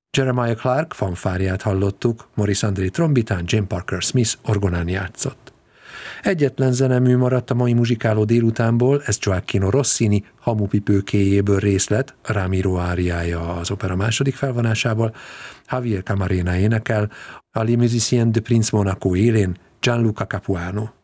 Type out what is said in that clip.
Jeremiah Clark fanfáriát hallottuk, Maurice André trombitán, Jane Parker Smith orgonán játszott. Egyetlen zenemű maradt a mai muzsikáló délutánból, ez Gioacchino Rossini Hamupipőkéjéből részlet, Ramiro áriája az opera második felvonásából, Javier Camarena énekel, a Les Musiciens de Prince Monaco élén Gianluca Capuano.